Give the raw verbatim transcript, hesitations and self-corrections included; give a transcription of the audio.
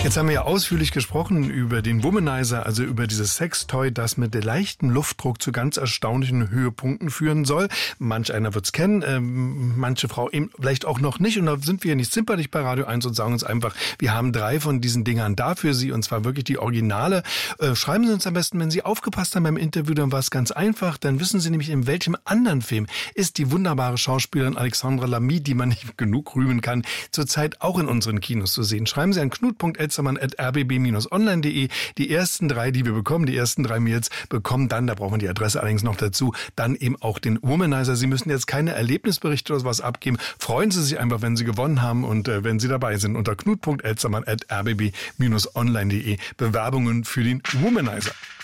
Jetzt haben wir ja ausführlich gesprochen über den Womanizer, also über dieses Sextoy, das mit leichtem Luftdruck zu ganz erstaunlichen Höhepunkten führen soll. Manch einer wird's kennen, ähm, manche Frau eben vielleicht auch noch nicht. Und da sind wir nicht zimperlich bei Radio eins und sagen uns einfach, wir haben drei von diesen Dingern da für Sie, und zwar wirklich die Originale. Äh, schreiben Sie uns am besten, wenn Sie aufgepasst haben beim Interview, dann war es ganz einfach. Dann wissen Sie nämlich, in welchem anderen Film ist die wunderbare Schauspielerin Alexandra Lamy, die man nicht genug rühmen kann, zurzeit auch in unseren Kinos zu sehen. Schreiben Sie an knut punkt elzermann at r b b bindestrich online punkt de. Die ersten drei, die wir bekommen, die ersten drei Mails, bekommen dann, da brauchen wir die Adresse allerdings noch dazu, dann eben auch den Womanizer. Sie müssen jetzt keine Erlebnisberichte oder sowas abgeben. Freuen Sie sich einfach, wenn Sie gewonnen haben und äh, wenn Sie dabei sind. Unter knut punkt elzermann at r b b bindestrich online punkt de Bewerbungen für den Womanizer.